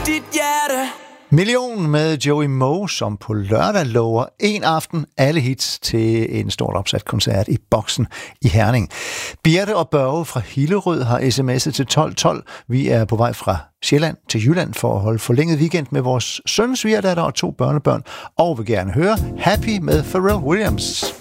dit hjerte. Million med Joey Moe, som på lørdag lover en aften alle hits til en stort opsat koncert i Boksen i Herning. Birte og Børge fra Hillerød har sms'et til 1212. Vi er på vej fra Sjælland til Jylland for at holde forlænget weekend med vores søn, svigerdatter og 2 børnebørn, og vil gerne høre Happy med Pharrell Williams.